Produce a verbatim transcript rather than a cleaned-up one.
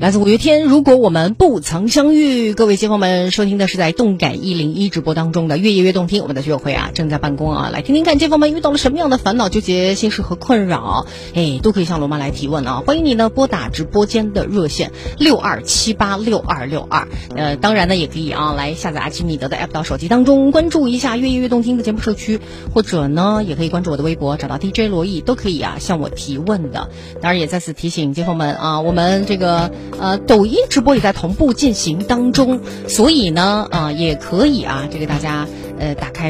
来自五月天，如果我们不曾相遇。各位街坊们，收听的是在动感一零一直播当中的越夜越动听。我们的居委会啊正在办公啊，来听听看街坊们遇到了什么样的烦恼、纠结、心事和困扰，哎，都可以向罗妈来提问啊。欢迎你呢拨打直播间的热线六二七八六二六二，呃，当然呢也可以啊来下载阿基米德的 app 到手机当中，关注一下越夜越动听的节目社区，或者呢也可以关注我的微博，找到 D J 罗毅，都可以啊向我提问的。当然也再次提醒街坊们啊，我们这个呃抖音直播也在同步进行当中，所以呢，啊、呃，也可以啊，这个大家呃打开。